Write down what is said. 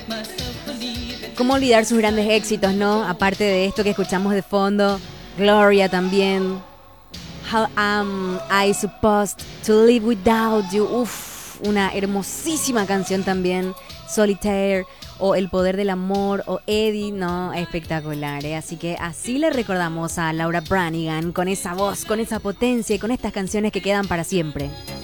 ¿Cómo olvidar sus grandes éxitos, no? Aparte de esto que escuchamos de fondo, Gloria también. How am I supposed to live without you? Uf, una hermosísima canción también. Solitaire, o El poder del amor, o Eddie, no, espectacular, ¿eh? Así que así le recordamos a Laura Branigan, con esa voz, con esa potencia y con estas canciones que quedan para siempre.